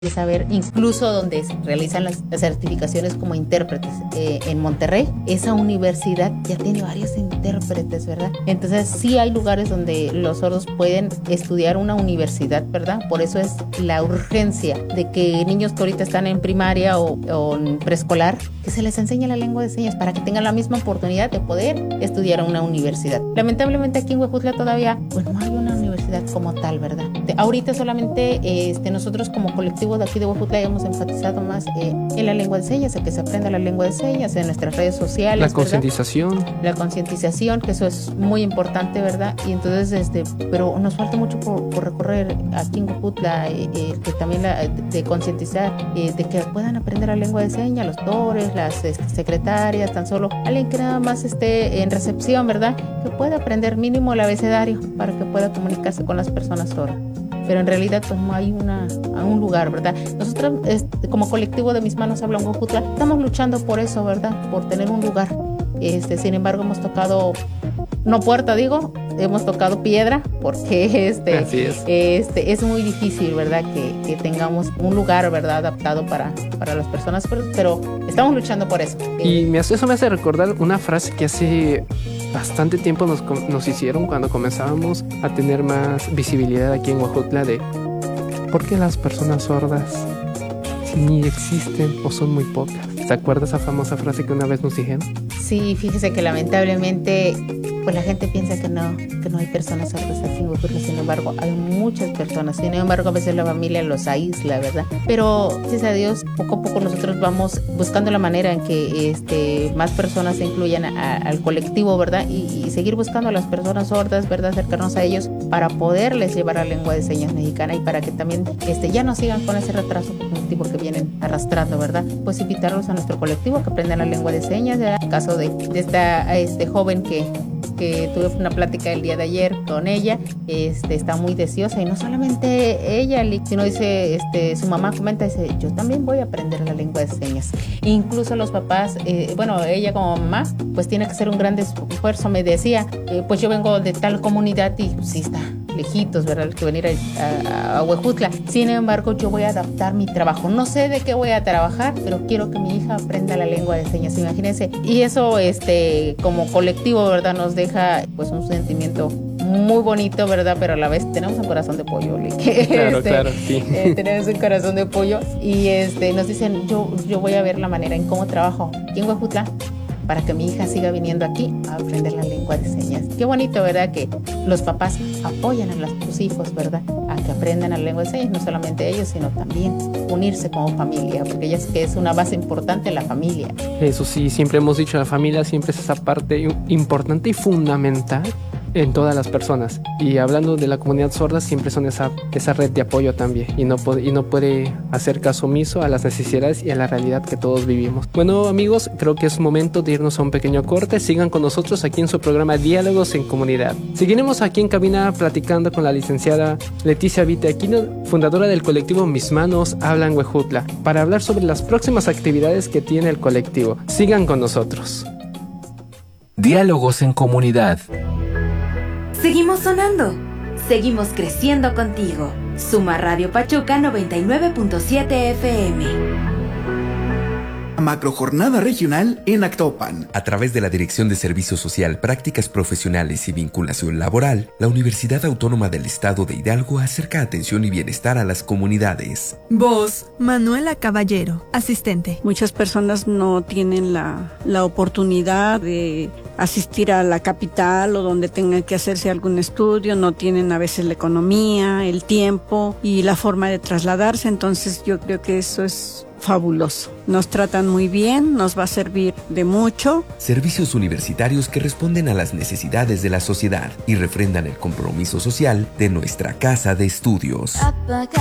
saber, incluso donde se realizan las certificaciones como intérpretes en Monterrey, esa universidad ya tiene varios intérpretes, ¿verdad? Entonces sí hay lugares donde los sordos pueden estudiar una universidad, ¿verdad? Por eso es la urgencia de que niños que ahorita están en primaria o en preescolar, que se les enseñe la lengua de señas para que tengan la misma oportunidad de poder estudiar en una universidad. Lamentablemente aquí en Huejutla todavía pues no hay una universidad como tal, ¿verdad? Ahorita solamente nosotros como colectivo de aquí de Huejutla hemos enfatizado más en la lengua de señas, en que se aprenda la lengua de señas en nuestras redes sociales. La concientización. La concientización, que eso es muy importante, ¿verdad? Y entonces, pero nos falta mucho por recorrer aquí en Huejutla, que también de concientizar, de que puedan aprender la lengua de señas, los tutores, las secretarias, tan solo alguien que nada más esté en recepción, ¿verdad? Que pueda aprender mínimo el abecedario para que pueda comunicarse con las personas sordas. Pero en realidad pues no hay un lugar, ¿verdad? Nosotros como colectivo de Mis Manos Hablan Huejutla estamos luchando por eso, ¿verdad? Por tener un lugar. Sin embargo hemos tocado, no puerta digo, hemos tocado piedra porque es muy difícil, ¿verdad? Que tengamos un lugar, ¿verdad? Adaptado para las personas, pero estamos luchando por eso. Y eso me hace recordar una frase que hace bastante tiempo nos hicieron cuando comenzábamos a tener más visibilidad aquí en Huejutla de ¿por qué las personas sordas ni existen o son muy pocas? ¿Se acuerda esa famosa frase que una vez nos dijeron? Sí, fíjese que lamentablemente pues la gente piensa que no hay personas sordas aquí en Huejutla, sin embargo hay muchas personas, sin embargo a veces la familia los aísla, ¿verdad? Pero gracias a Dios poco a poco nosotros vamos buscando la manera en que más personas se incluyan al colectivo, ¿verdad? Y seguir buscando a las personas sordas, ¿verdad? Acercarnos a ellos para poderles llevar la lengua de señas mexicana y para que también ya no sigan con ese retraso cognitivo que vienen arrastrando, ¿verdad? Pues invitarlos a nuestro colectivo a que aprendan la lengua de señas, ¿verdad? En el caso de esta joven que tuve una plática el día de ayer con ella, está muy deseosa y no solamente ella, sino dice, su mamá comenta, dice, yo también voy a aprender la lengua de señas. Incluso los papás, ella como mamá, pues tiene que hacer un gran esfuerzo. Me decía, pues yo vengo de tal comunidad y pues, sí está lejitos, ¿verdad? Que venir a Huejutla. Sin embargo, yo voy a adaptar mi trabajo. No sé de qué voy a trabajar, pero quiero que mi hija aprenda la lengua de señas, imagínense. Y eso, como colectivo, ¿verdad? Nos deja, pues, un sentimiento muy bonito, ¿verdad? Pero a la vez tenemos un corazón de pollo, Claro, sí. Tenemos un corazón de pollo y nos dicen, yo voy a ver la manera en cómo trabajo aquí en Huejutla para que mi hija siga viniendo aquí a aprender la lengua de señas. Qué bonito, ¿verdad? Que los papás apoyan a sus hijos, ¿verdad? A que aprendan la lengua de señas, no solamente ellos, sino también unirse como familia, porque ya sé que es una base importante la familia. Eso sí, siempre hemos dicho, la familia siempre es esa parte importante y fundamental en todas las personas. Y hablando de la comunidad sorda, siempre son esa red de apoyo también. Y no puede hacer caso omiso a las necesidades y a la realidad que todos vivimos. Bueno, amigos, creo que es momento de irnos a un pequeño corte. Sigan con nosotros aquí en su programa Diálogos en Comunidad. Seguiremos aquí en cabina platicando con la licenciada Leticia Viteaquino, fundadora del colectivo Mis Manos Hablan Huejutla, para hablar sobre las próximas actividades que tiene el colectivo. Sigan con nosotros. Diálogos en Comunidad. Seguimos sonando, seguimos creciendo contigo. Suma Radio Pachuca 99.7 FM. Macrojornada regional en Actopan. A través de la Dirección de Servicio Social, Prácticas Profesionales y Vinculación Laboral, la Universidad Autónoma del Estado de Hidalgo acerca atención y bienestar a las comunidades. Voz: Manuela Caballero, asistente. Muchas personas no tienen la oportunidad de asistir a la capital o donde tengan que hacerse algún estudio, no tienen a veces la economía, el tiempo y la forma de trasladarse, entonces yo creo que eso es fabuloso. Nos tratan muy bien, nos va a servir de mucho. Servicios universitarios que responden a las necesidades de la sociedad y refrendan el compromiso social de nuestra casa de estudios.